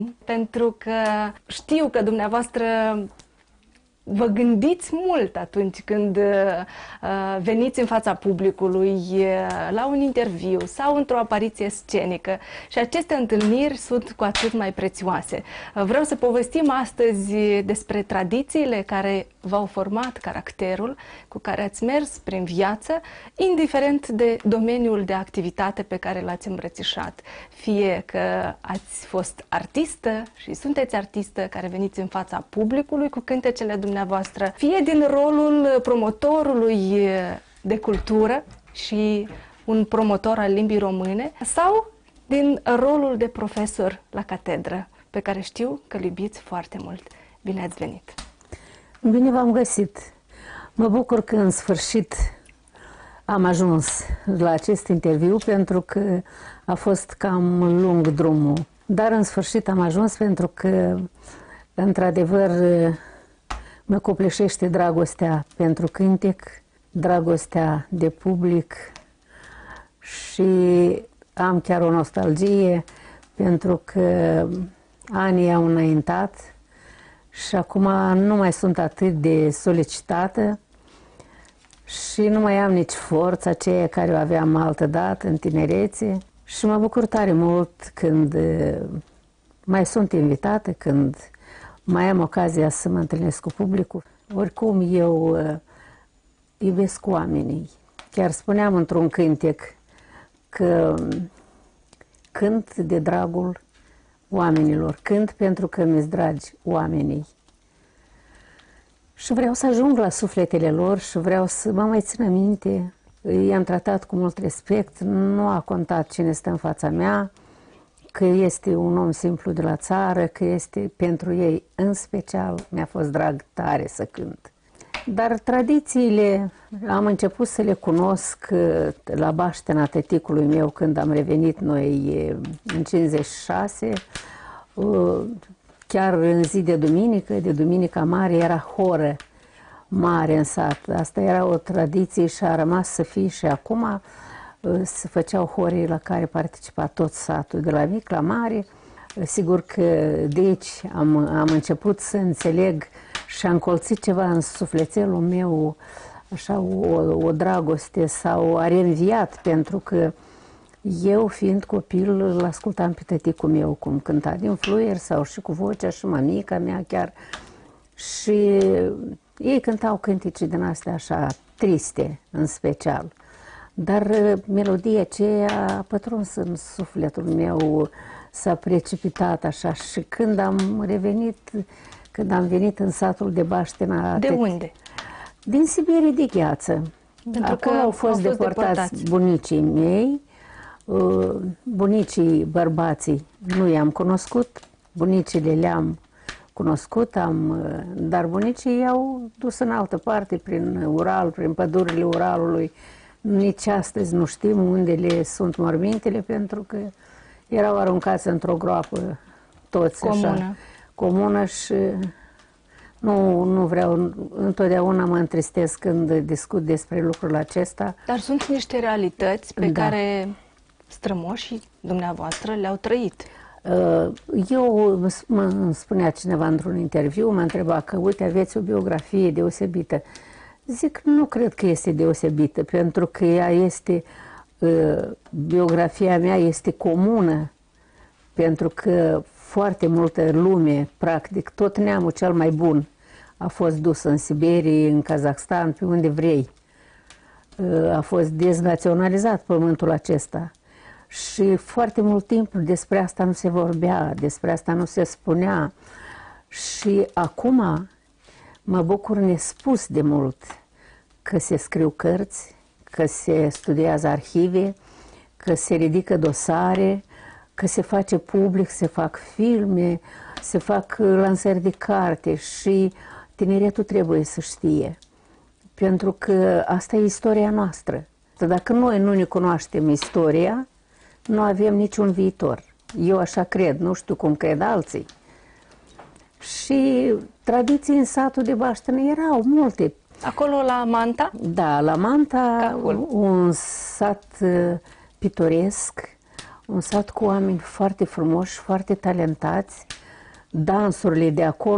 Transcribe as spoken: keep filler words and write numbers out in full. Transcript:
Pentru că știu că dumneavoastră vă gândiți mult atunci când uh, veniți în fața publicului uh, la un interviu sau într-o apariție scenică și aceste întâlniri sunt cu atât mai prețioase. Uh, vreau să povestim astăzi despre tradițiile care v-au format caracterul, cu care ați mers prin viață, indiferent de domeniul de activitate pe care l-ați îmbrățișat. Fie că ați fost artistă și sunteți artistă care veniți în fața publicului cu cântecele dumneavoastră, fie din rolul promotorului de cultură și un promotor al limbii române, sau din rolul de profesor la catedră, pe care știu că îl iubiți foarte mult. Bine ați venit! Bine v-am găsit! Mă bucur că în sfârșit am ajuns la acest interviu, pentru că a fost cam lung drumul. Dar în sfârșit am ajuns pentru că, într-adevăr, mă copleșește dragostea pentru cântec, dragostea de public și am chiar o nostalgie pentru că anii au înaintat și acum nu mai sunt atât de solicitată și nu mai am nici forța aceea care o aveam altădată în tinerețe și mă bucur tare mult când mai sunt invitată, când mai am ocazia să mă întâlnesc cu publicul. Oricum, eu uh, iubesc oamenii. Chiar spuneam într-un cântec că cânt de dragul oamenilor, cânt pentru că mi-s dragi oamenii. Și vreau să ajung la sufletele lor și vreau să mă mai țină minte. I-am tratat cu mult respect, nu a contat cine stă în fața mea, că este un om simplu de la țară, că este pentru ei în special, mi-a fost drag tare să cânt. Dar tradițiile am început să le cunosc la baștena tăticului meu când am revenit noi în cincizeci și șase, chiar în zi de duminică, de duminica mare, era horă mare în sat. Asta era o tradiție și a rămas să fie și acum. Se făceau horii la care participa tot satul, de la mic la mare. Sigur că de aici am, am început să înțeleg și am colțit ceva în sufletelul meu, așa o, o dragoste, sau a reînviat, pentru că eu, fiind copil, îl ascultam pe tăticul meu cum cânta din fluier sau și cu vocea și mamica mea chiar. Și ei cântau cântece din astea așa triste, în special. Dar melodia aceea a pătruns în sufletul meu, s-a precipitat așa și când am revenit, când am venit în satul de Baștena... De unde? Din Siberia de Gheață. Pentru Acolo că au fost, au fost deportați, deportați bunicii mei, bunicii bărbații nu i-am cunoscut, bunicile le-am cunoscut, am, dar bunicii i-au dus în altă parte, prin Ural, prin pădurile Uralului. Nici astăzi nu știm unde le sunt mormintele, pentru că erau aruncați într-o groapă toți comună. Așa, comună și nu, nu vreau, întotdeauna mă întristez când discut despre lucrul acesta. Dar sunt niște realități pe Da. care strămoșii dumneavoastră le-au trăit. Eu, mă spunea cineva într-un interviu, mă întreba că, uite, aveți o biografie deosebită. Zic, nu cred că este deosebită, pentru că ea este, biografia mea este comună, pentru că foarte multă lume, practic, tot neamul cel mai bun a fost dus în Siberie, în Kazakhstan, pe unde vrei. A fost deznaționalizat pământul acesta. Și foarte mult timp despre asta nu se vorbea, despre asta nu se spunea. Și acum mă bucur nespus de mult că se scriu cărți, că se studiază arhive, că se ridică dosare, că se face public, se fac filme, se fac lansări de carte și tineretul trebuie să știe. Pentru că asta e istoria noastră. Dacă noi nu ne cunoaștem istoria, nu avem niciun viitor. Eu așa cred, nu știu cum cred alții. Și tradiții în satul de Baștenă erau multe. Acolo la Manta? Da, la Manta, Cacul. un sat pitoresc, Un sat cu oameni foarte frumoși, foarte talentați. Dansurile de acolo